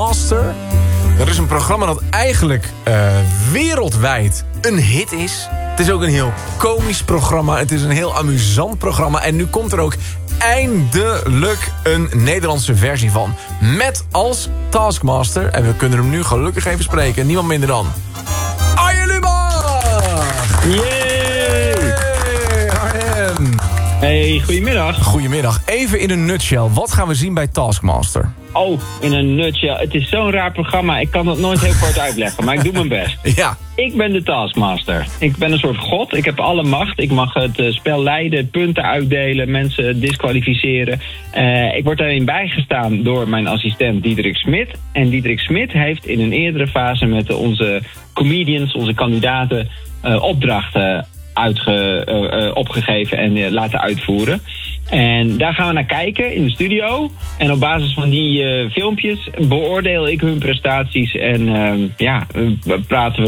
Taskmaster. Dat is een programma dat eigenlijk wereldwijd een hit is. Het is ook een heel komisch programma. Het is een heel amusant programma. En nu komt er ook eindelijk een Nederlandse versie van. Met als Taskmaster. En we kunnen hem nu gelukkig even spreken. Niemand minder dan Arjen Lubach! Yay! Arjen! Hey, goedemiddag. Goedemiddag. Even in een nutshell. Wat gaan we zien bij Taskmaster? Oh, in een nutshell. Het is zo'n raar programma. Ik kan het nooit heel kort uitleggen, maar ik doe mijn best. Ja. Ik ben de Taskmaster. Ik ben een soort god. Ik heb alle macht. Ik mag het spel leiden, punten uitdelen, mensen disqualificeren. Ik word daarin bijgestaan door mijn assistent Diederik Smit. En Diederik Smit heeft in een eerdere fase met onze comedians, onze kandidaten, opdrachten opgegeven en laten uitvoeren. En daar gaan we naar kijken in de studio. En op basis van die filmpjes beoordeel ik hun prestaties. En praten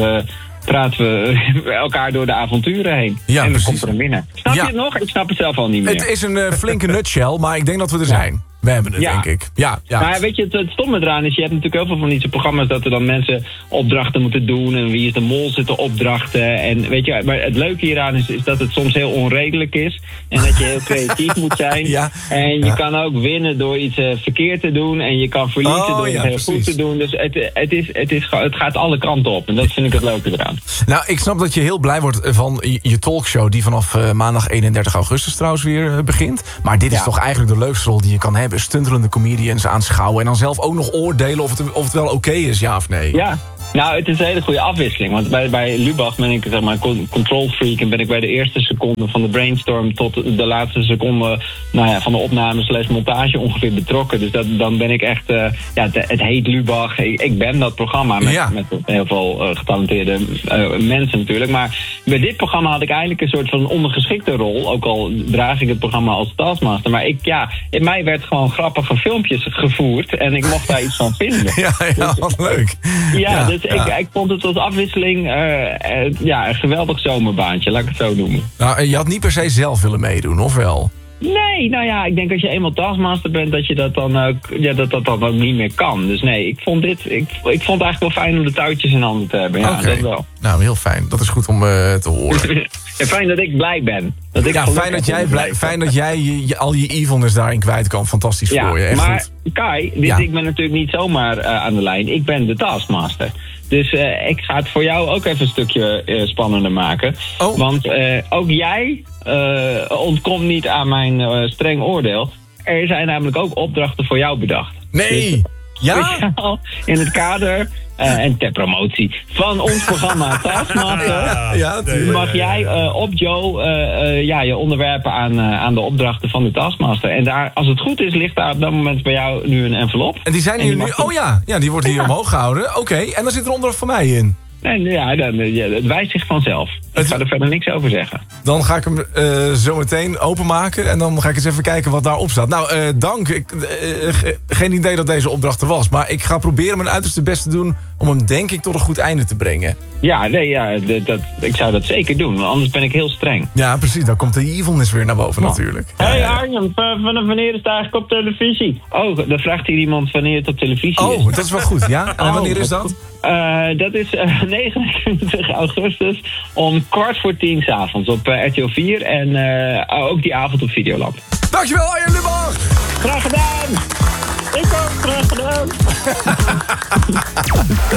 we elkaar door de avonturen heen. Ja, en dan precies. komt er een winnaar. Snap je het nog? Ik snap het zelf al niet meer. Het is een flinke nutshell, maar ik denk dat we er zijn. We hebben het, denk ik. Ja. Maar weet je, het stomme eraan is, je hebt natuurlijk heel veel van die programma's dat er dan mensen opdrachten moeten doen. En wie is de mol zitten opdrachten. En weet je, maar het leuke hieraan is dat het soms heel onredelijk is. En dat je heel creatief moet zijn. Ja. En je kan ook winnen door iets verkeerd te doen. En je kan verliezen door het heel goed te doen. Dus het gaat alle kanten op. En dat vind ik het leuke eraan. Nou, ik snap dat je heel blij wordt van je talkshow die vanaf maandag 31 augustus trouwens weer begint. Maar dit is toch eigenlijk de leukste rol die je kan hebben. Stuntelende comedians aanschouwen en dan zelf ook nog oordelen of het wel oké is, ja of nee. Ja. Nou, het is een hele goede afwisseling. Want bij Lubach ben ik zeg maar control freak. En ben ik bij de eerste seconde van de brainstorm tot de laatste seconde van de opname / montage ongeveer betrokken. Dus dan ben ik echt, het heet Lubach. Ik ben dat programma met heel veel getalenteerde mensen natuurlijk. Maar bij dit programma had ik eigenlijk een soort van ondergeschikte rol. Ook al draag ik het programma als Taskmaster. Maar in mij werd gewoon grappige filmpjes gevoerd. En ik mocht daar iets van vinden. Ja, wat leuk. Ja, dus ik vond het als afwisseling een geweldig zomerbaantje, laat ik het zo noemen. Nou, je had niet per se zelf willen meedoen, of wel? Nee, nou ja, ik denk als je eenmaal Taskmaster bent, dat je dat dan ook, dat ook niet meer kan. Dus nee, ik vond het eigenlijk wel fijn om de touwtjes in handen te hebben. Ja, dat wel. Nou, heel fijn. Dat is goed om te horen. Ja, fijn dat ik blij ben. Fijn dat jij al je evilness daarin kwijt kan. Fantastisch voor je. Echt maar goed. Kai, ik ben natuurlijk niet zomaar aan de lijn. Ik ben de Taskmaster. Dus ik ga het voor jou ook even een stukje spannender maken. Oh. Want ook jij ontkomt niet aan mijn streng oordeel. Er zijn namelijk ook opdrachten voor jou bedacht. Nee! Dus, ja? In het kader en ter promotie van ons programma Taskmaster mag jij op Joe je onderwerpen aan de opdrachten van de Taskmaster. En daar, als het goed is, ligt daar op dat moment bij jou nu een envelop. En die zijn hier nu... die wordt hier omhoog gehouden. Oké, en dan zit er onder voor mij in. En het wijst zich vanzelf. Ik ga er verder niks over zeggen. Dan ga ik hem zo meteen openmaken. En dan ga ik eens even kijken wat daarop staat. Nou, dank. Geen idee dat deze opdracht er was. Maar ik ga proberen mijn uiterste best te doen om hem denk ik tot een goed einde te brengen. Ja, ik zou dat zeker doen. Want anders ben ik heel streng. Ja, precies. Dan komt de evilness weer naar boven natuurlijk. Hey Arjen, vanaf wanneer is het eigenlijk op televisie? Oh, dan vraagt hier iemand wanneer het op televisie is. Oh, dat is wel goed, ja. En wanneer is dat? Dat is 29 augustus om 10:15 s'avonds op RTL 4. En ook die avond op Videoland. Dankjewel, Arjen Lubach! Graag gedaan! Ik ook, graag gedaan!